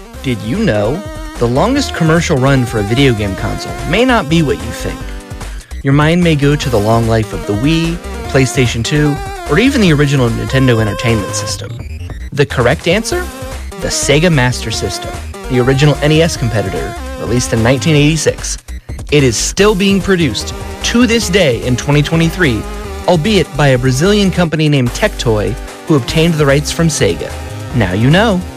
Did you know? The longest commercial run for a video game console may not be what you think. Your mind may go to the long life of the Wii, PlayStation 2, or even the original Nintendo Entertainment System. The correct answer? The Sega Master System, the original NES competitor, released in 1986. It is still being produced to this day in 2023, albeit by a Brazilian company named Tectoy, who obtained the rights from Sega. Now you know.